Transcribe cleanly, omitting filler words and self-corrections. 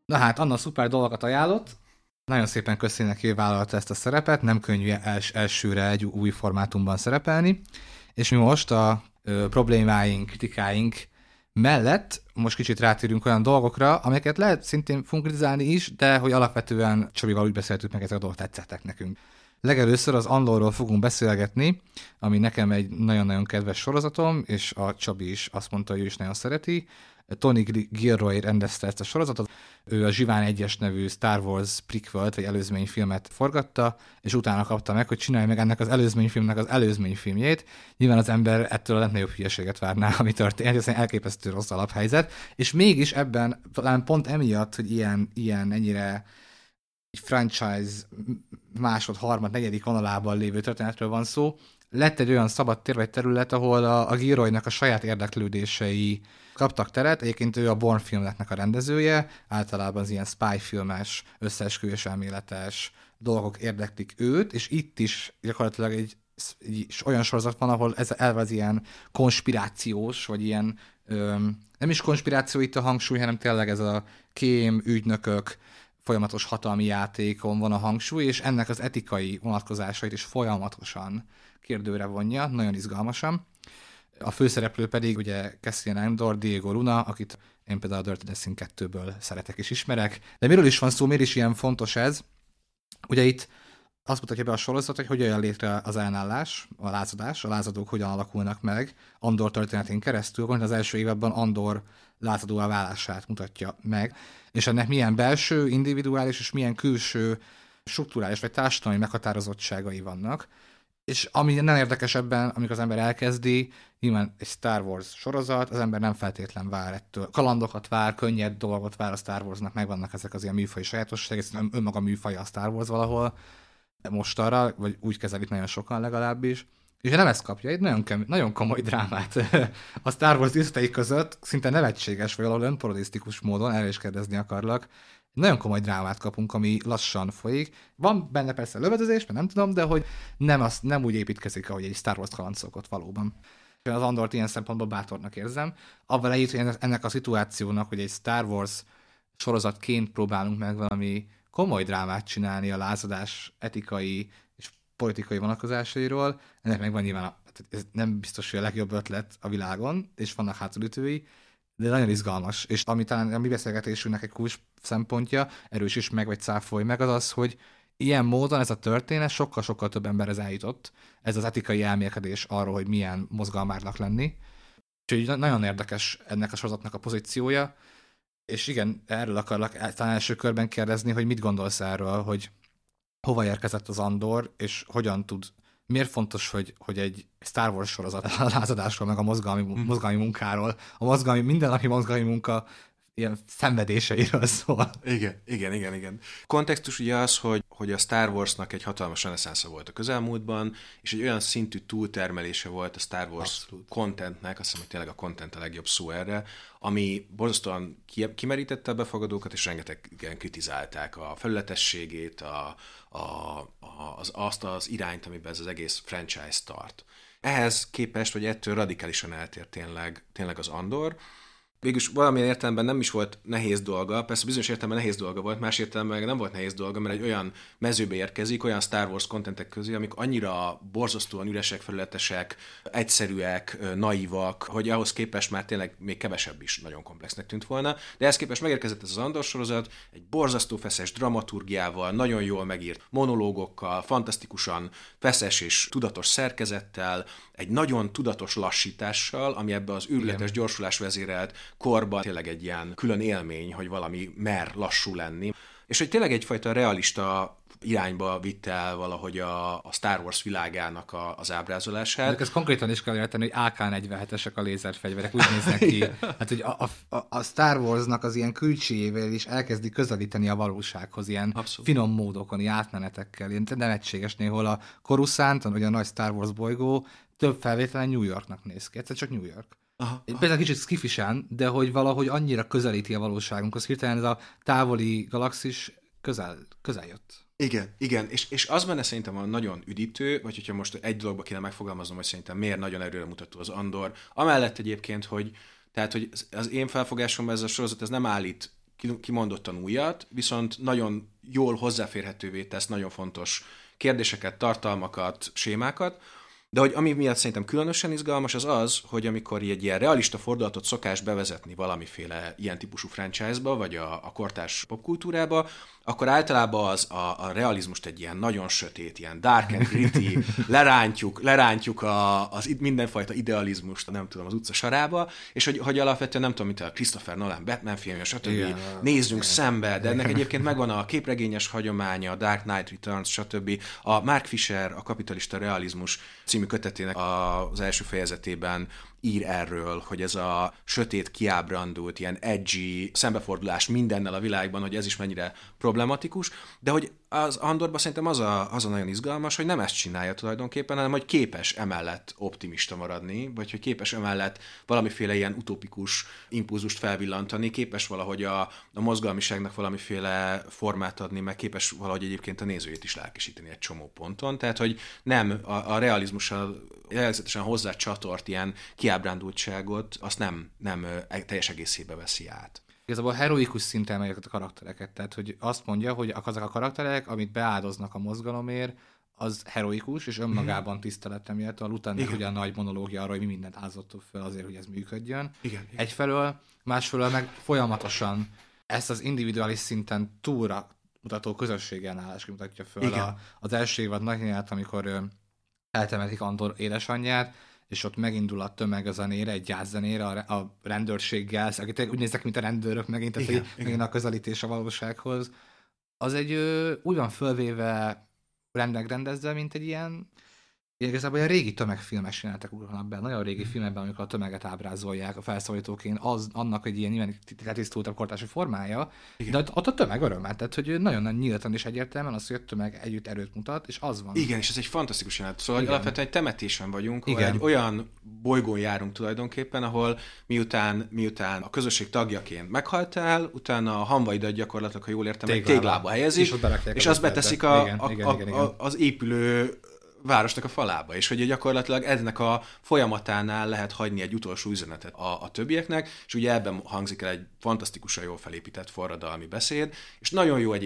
Na hát, Anna szuper dolgokat ajánlott. Nagyon szépen köszönjük neki, hogy vállalta ezt a szerepet. Nem könnyű elsőre egy új formátumban szerepelni. És mi most a problémáink, kritikáink mellett most kicsit rátérünk olyan dolgokra, amelyeket lehet szintén funkcionálni is, de hogy alapvetően Csabival úgy beszéltük meg, ezek a dolgok tetszettek nekünk. Legelőször az Andorról fogunk beszélgetni, ami nekem egy nagyon-nagyon kedves sorozatom, és a Csabi is azt mondta, hogy ő is nagyon szereti. Tony Gilroy rendezte ezt a sorozatot. Ő a Zsivány 1-es nevű Star Wars prequelt, vagy előzményfilmet forgatta, és utána kapta meg, hogy csinálja meg ennek az előzményfilmnek az előzményfilmjét. Nyilván az ember ettől a legnagyobb hülyeséget várná, ami történt, ez egy elképesztő rossz alaphelyzet, és mégis ebben talán pont emiatt, hogy ilyen ennyire egy franchise másod, negyedik vonalában lévő történetről van szó, lett egy olyan szabad tér vagy terület, ahol a Gilroynak a saját érdeklődései kaptak teret. Egyébként ő a Bourne filmeknek a rendezője, általában az ilyen spy filmes, összeesküvés elméletes dolgok érdeklik őt, és itt is gyakorlatilag egy olyan sorozat van, ahol ez elve az ilyen konspirációs, vagy ilyen nem is konspiráció itt a hangsúly, hanem tényleg ez a kém, ügynökök, folyamatos hatalmi játékon van a hangsúly, és ennek az etikai vonatkozásait is folyamatosan kérdőre vonja, nagyon izgalmasan. A főszereplő pedig ugye Cassian Andor, Diego Luna, akit én például a Dirty Dancing 2-ből szeretek és ismerek. De miről is van szó, miért is ilyen fontos ez? Ugye itt azt mutatja be a sorozat, hogy hogyan jön létre az ellenállás, a lázadás, a lázadók hogyan alakulnak meg Andor történetén keresztül, az első évadban Andor lázadóvá válását mutatja meg, és ennek milyen belső, individuális és milyen külső strukturális vagy társadalmi meghatározottságai vannak. És ami nem érdekes ebben, amikor az ember elkezdi, nyilván egy Star Wars sorozat, az ember nem feltétlen vár ettől. Kalandokat vár, könnyed dolgot vár a Star Warsnak, megvannak ezek az ilyen műfaji sajátosságok, ez önmaga műfaja a Star Wars valahol most arra, vagy úgy kezelik nagyon sokan legalábbis. És nem ezt kapja, egy nagyon komoly drámát a Star Wars díszletei között, szinte nevetséges, vagy valahol önparodisztikus módon, erre is kérdezni akarlak, nagyon komoly drámát kapunk, ami lassan folyik. Van benne persze lövedezés, mert nem tudom, de hogy nem úgy építkezik, ahogy egy Star Wars kaland szokott valóban. Az Andort ilyen szempontból bátornak érzem. Avval együtt, hogy ennek a szituációnak, hogy egy Star Wars sorozatként próbálunk meg valami komoly drámát csinálni a lázadás etikai és politikai vonatkozásairól, ennek meg van nyilván, ez nem biztos, hogy a legjobb ötlet a világon, és vannak hátulütői, de nagyon izgalmas. És ami talán a mi beszélgetésünknek egy kulcs szempontja, erős is meg, vagy cáfolj meg, az az, hogy ilyen módon ez a történet sokkal-sokkal több emberhez eljutott. Ez az etikai elmélkedés arról, hogy milyen mozgalmárnak lenni. Úgyhogy nagyon érdekes ennek a sorozatnak a pozíciója. És igen, erről akarlak talán első körben kérdezni, hogy mit gondolsz erről, hogy hova érkezett az Andor, és hogyan tud, miért fontos, hogy egy Star Wars sorozat a lázadásról, meg a mozgalmi munkáról, mindennapi mozgalmi munka ilyen szenvedéseiről szól. Igen. Kontextus ugye az, hogy a Star Warsnak egy hatalmas reneszánsza volt a közelmúltban, és egy olyan szintű túltermelése volt a Star Wars contentnek, azt hiszem, hogy tényleg a content a legjobb szó erre, ami borzasztóan kimerítette a befogadókat, és rengetegen kritizálták a felületességét, azt az irányt, amiben ez az egész franchise tart. Ehhez képest, vagy ettől radikálisan eltér tényleg az Andor. Végülis valamilyen értelemben nem is volt nehéz dolga, persze bizonyos értelemben nehéz dolga volt, más értelemben nem volt nehéz dolga, mert egy olyan mezőbe érkezik, olyan Star Wars contentek közé, amik annyira borzasztóan üresek, felületesek, egyszerűek, naívak, hogy ahhoz képest már tényleg még kevesebb is nagyon komplexnek tűnt volna. De ehhez képest megérkezett ez az Andor sorozat, egy borzasztó feszes dramaturgiával, nagyon jól megírt monológokkal, fantasztikusan feszes és tudatos szerkezettel, egy nagyon tudatos lassítással, ami ebbe az őrületes gyorsulás vezérelt korban tényleg egy ilyen külön élmény, hogy valami mer lassú lenni. És hogy tényleg egyfajta realista irányba vitte el valahogy a Star Wars világának az ábrázolását. De ez konkrétan is kell érteni, hogy AK-47-esek a lézerfegyverek, úgy néznek ki. Hát, hogy a Star Warsnak az ilyen külsejével is elkezdi közelíteni a valósághoz, ilyen abszolút finom módokon, ilyen átmenetekkel, ilyen nevetséges néhol a Coruscant, vagy a nagy Star Wars bolygó több felvételen New Yorknak néz ki. Egyszer csak New York. Például kicsit skifisen, de hogy valahogy annyira közelíti a valóságunkhoz. Hirtelen ez a távoli galaxis közel jött. Igen, és az benne szerintem a nagyon üdítő, vagy hogyha most egy dologba kéne megfogalmaznom, hogy szerintem miért nagyon előremutató az Andor. Amellett egyébként, hogy az én felfogásomban ez a sorozat ez nem állít kimondottan újat, viszont nagyon jól hozzáférhetővé tesz nagyon fontos kérdéseket, tartalmakat, sémákat, de hogy ami miatt szerintem különösen izgalmas, az az, hogy amikor egy ilyen realista fordulatot szokás bevezetni valamiféle ilyen típusú franchise-ba, vagy a kortárs popkultúrába, akkor általában a realizmust egy ilyen nagyon sötét, ilyen dark and gritty, lerántjuk az mindenfajta idealizmust, nem tudom, az utca sarába, és hogy alapvetően nem tudom, mint a Christopher Nolan Batman filmje, stb. Nézzünk szembe, de ennek egyébként megvan a képregényes hagyománya, a Dark Knight Returns, stb. A Mark Fisher, a Kapitalista realizmus című kötetének az első fejezetében ír erről, hogy ez a sötét, kiábrándult, ilyen edgy szembefordulás mindennel a világban, hogy ez is mennyire problematikus, de hogy az Andorban szerintem az a nagyon izgalmas, hogy nem ezt csinálja tulajdonképpen, hanem hogy képes emellett optimista maradni, vagy hogy képes emellett valamiféle ilyen utopikus impulzust felvillantani, képes valahogy a mozgalmiságnak valamiféle formát adni, meg képes valahogy egyébként a nézőjét is lelkesíteni egy csomó ponton. Tehát, hogy nem a realizmussal jellegzetesen hozzá csatort ilyen kiábrándultságot, azt nem teljes egészébe veszi át. Igazából heroikus szinten megyek a karaktereket, tehát hogy azt mondja, hogy azok a karakterek, amit beáldoznak a mozgalomért, az heroikus, és önmagában tiszteletem méltó. A Lutannek ugye a nagy monológia arra, hogy mi mindent áldozott fel azért, hogy ez működjön. Igen. Egyfelől, másfelől meg folyamatosan ezt az individuális szinten túlra mutató közösségi ellenállás mutatja föl. Az első évad nagyját, amikor eltemetik Andor édesanyját, és ott megindul a tömeg a zenére, egy jazzzenére a rendőrséggel, akik úgy néznek, mint a rendőrök megint, tehát megint a közelítés a valósághoz. Az egy úgy van fölvéve, rendezve, mint egy ilyen igazából a régi tömegfilmes jelenetek ugranak be, nagyon régi filmekben, amikor a tömeget ábrázolják a felszólítóként, annak egy ilyen nyilván letisztultabb kortási formája, de ott a tömeg örömmel, tehát hogy nagyon nyíltan és egyértelműen az, hogy a tömeg együtt erőt mutat, és az van. Igen, és ez egy fantasztikus jelenet. Szóval alapvetően egy temetésen vagyunk, ahol egy olyan bolygón járunk tulajdonképpen, ahol miután a közösség tagjaként meghaltál, utána a hamvaidat gyakorlatilag, ha jól értem, egy téglába helyezik, és azt beteszik az épülő városnak a falába, és hogy gyakorlatilag ennek a folyamatánál lehet hagyni egy utolsó üzenetet a többieknek, és ugye ebben hangzik el egy fantasztikusan jól felépített forradalmi beszéd, és nagyon jó